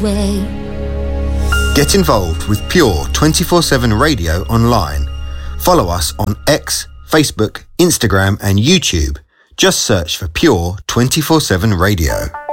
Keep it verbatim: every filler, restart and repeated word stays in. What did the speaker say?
way. Get involved with Pure twenty-four seven Radio online. Follow us on X, Facebook, Instagram and YouTube. Just search for Pure twenty-four seven Radio.